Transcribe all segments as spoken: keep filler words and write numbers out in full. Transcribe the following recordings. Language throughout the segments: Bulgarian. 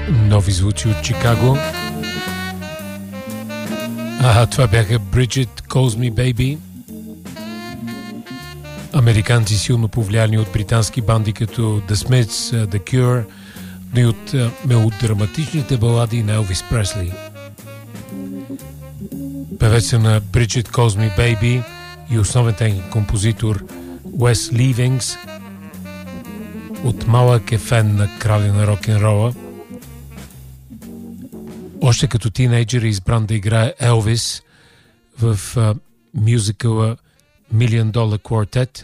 Нови звуци от Чикаго. А това бяха Bridget Calls Me Baby. Американци силно повлияни от британски банди като The Smiths, The Cure, но и от мелодраматичните балади на Елвис Пресли. Певеца на Bridget Calls Me Baby и основен композитор Уес Ливингс от малък е фен на краля на рок-н-рола. Още като тинейджър е избран да играе Елвис в uh, мюзикъла Million Dollar Quartet.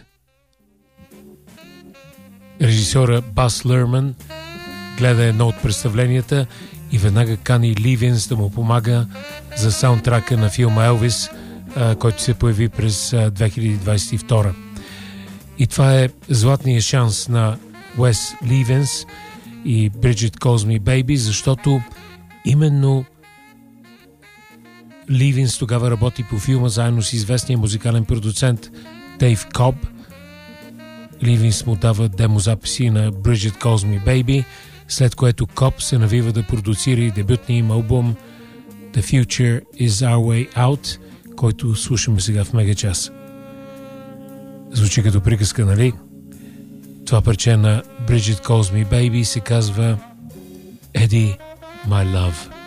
Режисьора Бас Лърман гледа едно от представленията и веднага кани Ливинс да му помага за саундтрака на филма Елвис, uh, който се появи през uh, две хиляди двадесет и втора. И това е златният шанс на Уес Ливинс и Bridget Calls Me Baby, защото именно Ливинс тогава работи по филма заедно с известния музикален продуцент Дейв Коб. Ливинс му дава демозаписи на Bridget Calls Me Baby, след което Коб се навива да продуцира и дебютния им албум The Future Is Our Way Out, който слушаме сега в мегачас. Звучи като приказка, нали? Това парче на Bridget Calls Me Baby се казва Eddie My Love.